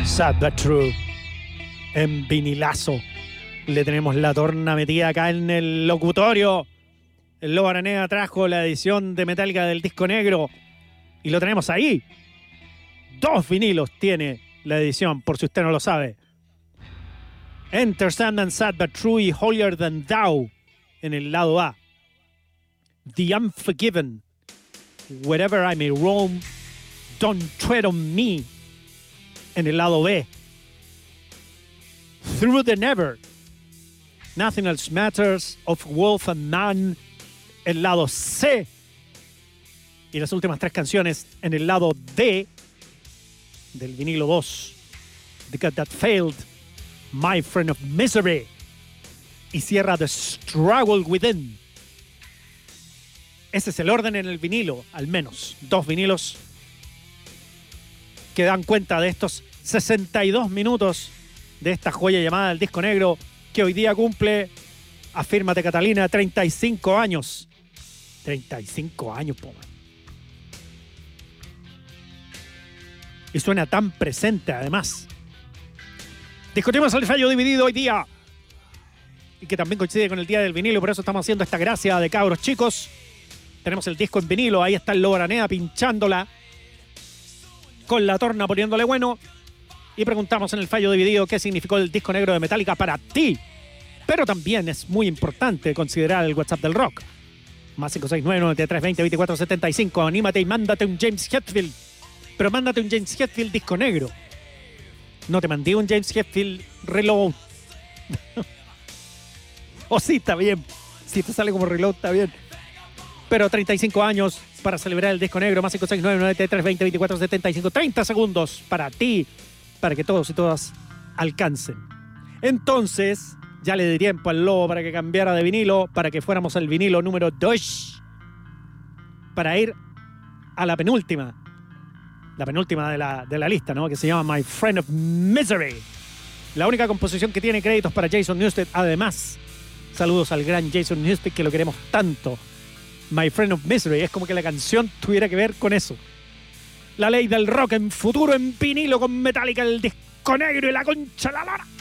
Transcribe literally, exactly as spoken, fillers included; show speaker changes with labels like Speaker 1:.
Speaker 1: Sad but true. En vinilazo. Le tenemos la torna metida acá en el locutorio. El Lobo Araneda trajo la edición de Metallica del disco negro. Y lo tenemos ahí. Dos vinilos tiene la edición, por si usted no lo sabe. Enter Sandman, Sad but True y Holier Than Thou en el lado A. The Unforgiven, Wherever I May Roam, Don't Tread on Me en el lado B. Through the Never, Nothing Else Matters, Of Wolf and Man, el lado C. Y las últimas tres canciones en el lado D del vinilo dos. The God That Failed, My Friend of Misery. Y cierra The Struggle Within. Ese es el orden en el vinilo, al menos. Dos vinilos que dan cuenta de estos sesenta y dos minutos de esta joya llamada el disco negro, que hoy día cumple, afírmate Catalina, treinta y cinco años. treinta y cinco años, po. Y suena tan presente, además. Discutimos el fallo dividido hoy día, y que también coincide con el día del vinilo, por eso estamos haciendo esta gracia de cabros chicos. Tenemos el disco en vinilo, ahí está el Lobo Araneda pinchándola, con la torna poniéndole bueno. Y preguntamos en el fallo dividido qué significó el disco negro de Metallica para ti. Pero también es muy importante considerar el WhatsApp del rock. Más cinco seis nueve, nueve tres dos cero, dos cuatro siete cinco. Anímate y mándate un James Hetfield. Pero mándate un James Hetfield disco negro. No te mandé un James Hetfield Reload. O sí, está bien. Si te sale como Reload, está bien. Pero treinta y cinco años para celebrar el disco negro. Más cinco seis nueve, nueve tres dos cero, dos cuatro siete cinco. treinta segundos para ti, para que todos y todas alcancen. Entonces, ya le di tiempo al Lobo para que cambiara de vinilo, para que fuéramos al vinilo número dos, para ir a la penúltima, la penúltima de la, de la lista, ¿no? Que se llama My Friend of Misery. La única composición que tiene créditos para Jason Newsted, además. Saludos al gran Jason Newsted, que lo queremos tanto. My Friend of Misery, es como que la canción tuviera que ver con eso. La ley del rock en futuro en vinilo con Metallica, el disco negro y la concha de la lora.